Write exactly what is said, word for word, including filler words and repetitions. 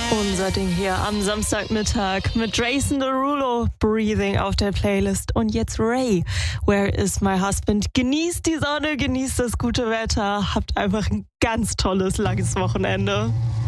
Unser Ding hier am Samstagmittag mit Jason Derulo, Breathing auf der Playlist. Und jetzt Ray, Where is my husband? Genießt die Sonne, genießt das gute Wetter, habt einfach ein ganz tolles, langes Wochenende.